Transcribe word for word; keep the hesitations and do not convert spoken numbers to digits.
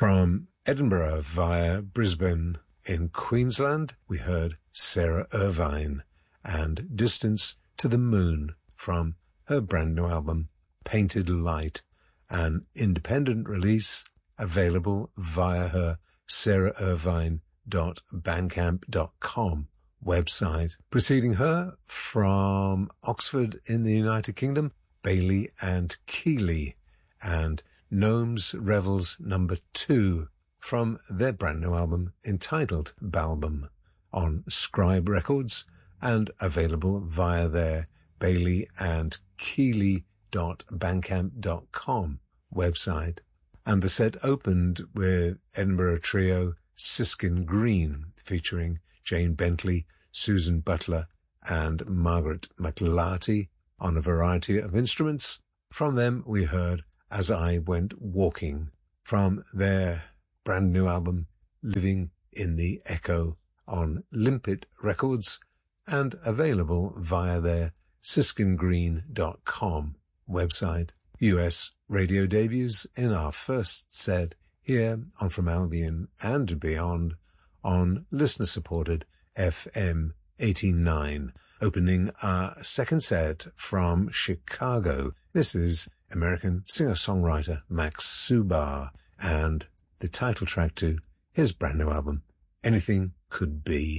From Edinburgh via Brisbane in Queensland, we heard Sarah Irvine and Distance to the Moon from her brand new album, Painted Light, an independent release available via her sarah irvine dot bandcamp dot com website. Preceding her from Oxford in the United Kingdom, Bailey and Keeley and Gnomes Revels number two from their brand new album entitled Balbum on Scribe Records and available via their Bailey and Keeley dot bandcamp dot com website. And the set opened with Edinburgh trio Siskin Green featuring Jane Bentley, Susan Butler and Margaret McLarty on a variety of instruments. From them we heard As I Went Walking from their brand new album Living in the Echo on Limpet Records and available via their siskin green dot com website. U S radio debuts in our first set here on From Albion and Beyond on listener-supported F M eighty-nine. Opening our second set from Chicago, this is American singer-songwriter Max Subar and the title track to his brand new album, Anything Could Be.